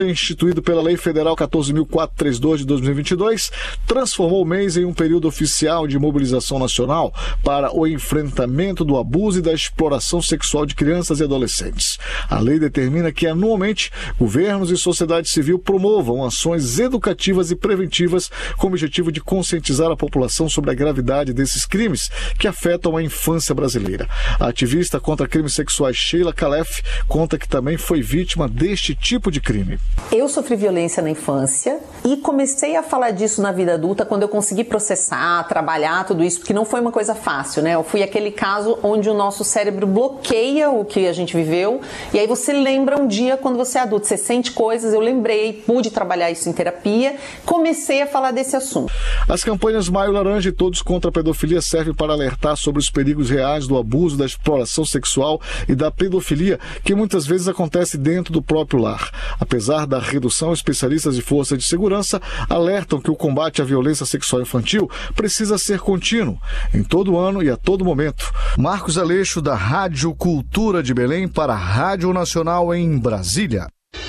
instituído pela Lei Federal 14.432 de 2022, transformou o mês em um período oficial de mobilização nacional para o enfrentamento do abuso e da exploração sexual de crianças e adolescentes. A lei determina que, anualmente, governos e sociedade civil promovam ações educativas e preventivas com o objetivo de conscientizar a população sobre a gravidade desses crimes que afetam a infância brasileira. A ativista contra crimes sexuais Sheila Khalef conta que também foi vítima deste tipo de crime. Eu sofri violência na infância e comecei a falar disso na vida adulta quando eu consegui processar, trabalhar tudo isso, porque não foi uma coisa fácil, né? Eu fui aquele caso onde o nosso cérebro bloqueia o que a gente viveu e aí você lembra um dia quando você é adulto, você sente coisas, eu lembrei, pude trabalhar isso em terapia, comecei a falar desse assunto. As campanhas Maio Laranja e Todos contra a Pedofilia servem para alertar sobre os perigos reais do abuso, da exploração sexual e da pedofilia, que muitas vezes acontece dentro do próprio lar. Apesar da redução, especialistas de forças de segurança alertam que o combate à violência sexual infantil precisa ser contínuo, em todo ano e a todo momento. Marcos Aleixo, da Rádio Cultura de Belém, para a Rádio Nacional em Brasília.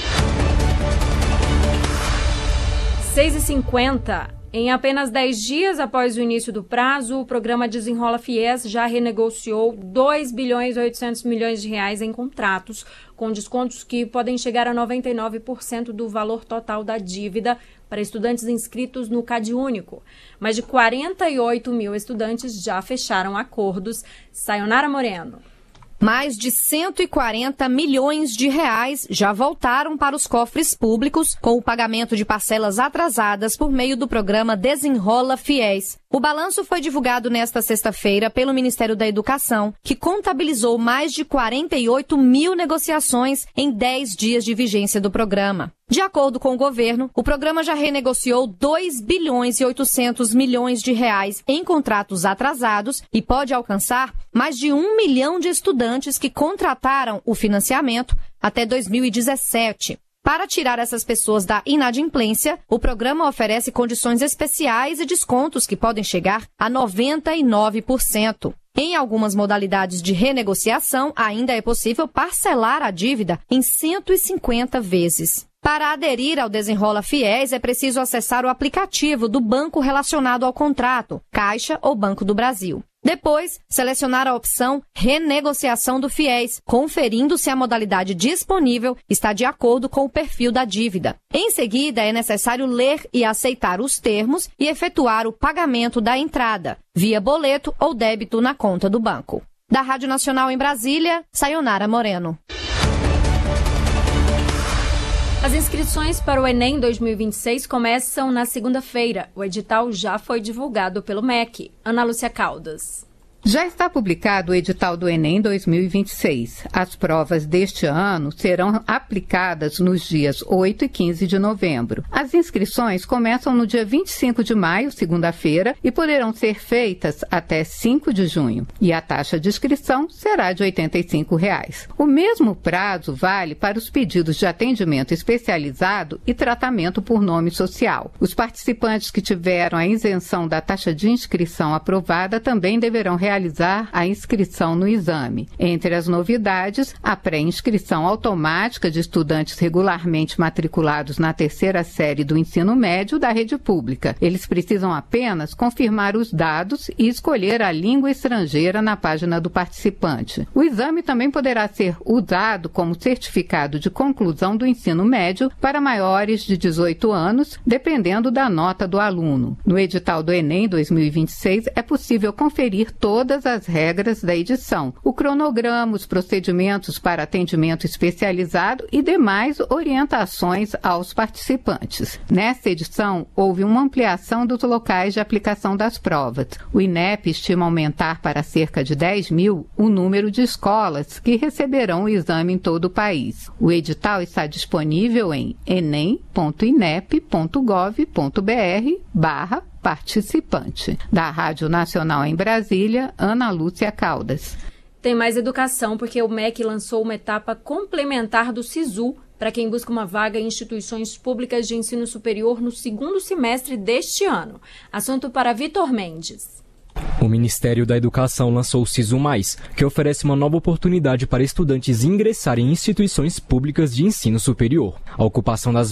6h50. Em apenas 10 dias após o início do prazo, o programa Desenrola Fies já renegociou 2 bilhões e 800 milhões de reais em contratos, com descontos que podem chegar a 99% do valor total da dívida para estudantes inscritos no CadÚnico. Mais de 48 mil estudantes já fecharam acordos. Sayonara Moreno. Mais de 140 milhões de reais já voltaram para os cofres públicos com o pagamento de parcelas atrasadas por meio do programa Desenrola Fies. O balanço foi divulgado nesta sexta-feira pelo Ministério da Educação, que contabilizou mais de 48 mil negociações em 10 dias de vigência do programa. De acordo com o governo, o programa já renegociou 2 bilhões e 800 milhões de reais em contratos atrasados e pode alcançar mais de 1 milhão de estudantes que contrataram o financiamento até 2017. Para tirar essas pessoas da inadimplência, o programa oferece condições especiais e descontos que podem chegar a 99%. Em algumas modalidades de renegociação, ainda é possível parcelar a dívida em 150 vezes. Para aderir ao Desenrola Fies, é preciso acessar o aplicativo do banco relacionado ao contrato, Caixa ou Banco do Brasil. Depois, selecionar a opção Renegociação do Fies, conferindo se a modalidade disponível está de acordo com o perfil da dívida. Em seguida, é necessário ler e aceitar os termos e efetuar o pagamento da entrada, via boleto ou débito na conta do banco. Da Rádio Nacional em Brasília, Sayonara Moreno. As inscrições para o Enem 2026 começam na segunda-feira. O edital já foi divulgado pelo MEC. Ana Lúcia Caldas. Já está publicado o edital do Enem 2026. As provas deste ano serão aplicadas nos dias 8 e 15 de novembro. As inscrições começam no dia 25 de maio, segunda-feira, e poderão ser feitas até 5 de junho. E a taxa de inscrição será de R$ 85. O mesmo prazo vale para os pedidos de atendimento especializado e tratamento por nome social. Os participantes que tiveram a isenção da taxa de inscrição aprovada também deverão realizar a inscrição no exame. Entre as novidades, a pré-inscrição automática de estudantes regularmente matriculados na terceira série do ensino médio da rede pública. Eles precisam apenas confirmar os dados e escolher a língua estrangeira na página do participante. O exame também poderá ser usado como certificado de conclusão do ensino médio para maiores de 18 anos, dependendo da nota do aluno. No edital do Enem 2026 é possível conferir todas as regras da edição, o cronograma, os procedimentos para atendimento especializado e demais orientações aos participantes. Nesta edição, houve uma ampliação dos locais de aplicação das provas. O INEP estima aumentar para cerca de 10 mil o número de escolas que receberão o exame em todo o país. O edital está disponível em enem.inep.gov.br/participante. Da Rádio Nacional em Brasília, Ana Lúcia Caldas. Tem mais educação porque o MEC lançou uma etapa complementar do SISU para quem busca uma vaga em instituições públicas de ensino superior no segundo semestre deste ano. Assunto para Vitor Mendes. O Ministério da Educação lançou o SISU+, que oferece uma nova oportunidade para estudantes ingressarem em instituições públicas de ensino superior. A ocupação das